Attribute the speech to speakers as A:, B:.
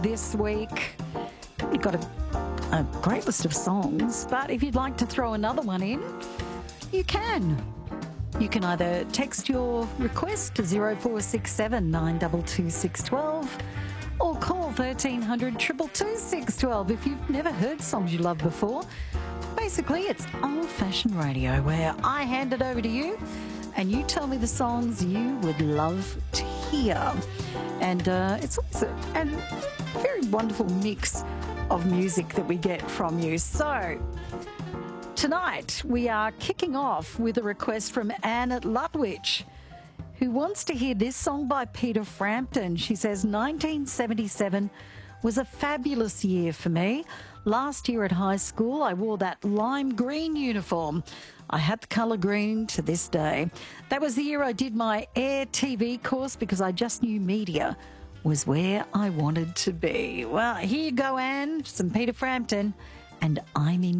A: this week. We've got a great list of songs, but if you'd like to throw another one in, you can. You can either text your request to 0467 922 612 or call 1300 222 612 if you've never heard songs you love before. Basically, it's old-fashioned radio where I hand it over to you and you tell me the songs you would love to hear. And it's also a very wonderful mix of music that we get from you. So tonight we are kicking off with a request from Anne at Lutwich, who wants to hear this song by Peter Frampton. She says, 1977 was a fabulous year for me. Last year at high school, I wore that lime green uniform. I had the colour green to this day. That was the year I did my Air TV course because I just knew media was where I wanted to be. Well, here you go, Anne, some Peter Frampton, and I'm in